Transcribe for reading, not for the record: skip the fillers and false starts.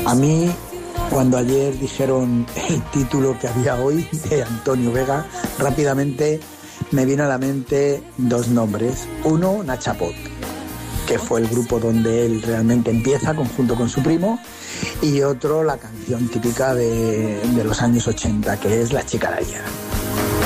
A mí, cuando ayer dijeron el título que había hoy de Antonio Vega, rápidamente me vino a la mente dos nombres. Uno, Nachapot, que fue el grupo donde él realmente empieza junto con su primo, y otro, la canción típica de los años 80, que es La Chica de ayer.